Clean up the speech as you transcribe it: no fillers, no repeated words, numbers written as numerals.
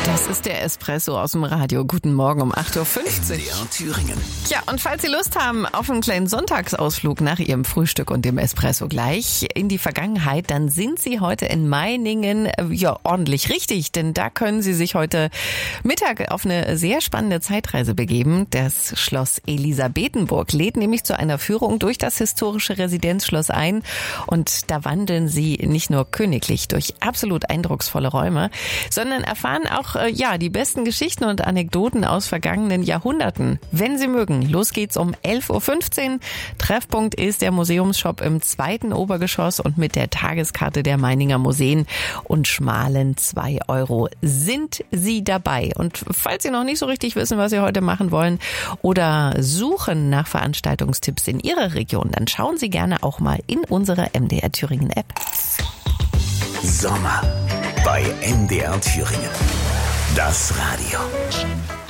Das ist der Espresso aus dem Radio. Guten Morgen um 8.50 Uhr. MDR Thüringen. Ja, und falls Sie Lust haben auf einen kleinen Sonntagsausflug nach Ihrem Frühstück und dem Espresso gleich in die Vergangenheit, dann sind Sie heute in Meiningen ordentlich richtig, denn da können Sie sich heute Mittag auf eine sehr spannende Zeitreise begeben. Das Schloss Elisabethenburg lädt nämlich zu einer Führung durch das historische Residenzschloss ein und da wandeln Sie nicht nur königlich durch absolut eindrucksvolle Räume, sondern erfahren auch die besten Geschichten und Anekdoten aus vergangenen Jahrhunderten. Wenn Sie mögen, los geht's um 11.15 Uhr. Treffpunkt ist der Museumsshop im 2. Obergeschoss und mit der Tageskarte der Meininger Museen und schmalen 2 € sind Sie dabei. Und falls Sie noch nicht so richtig wissen, was Sie heute machen wollen oder suchen nach Veranstaltungstipps in Ihrer Region, dann schauen Sie gerne auch mal in unsere MDR Thüringen App. Sommer bei MDR Thüringen. Das Radio.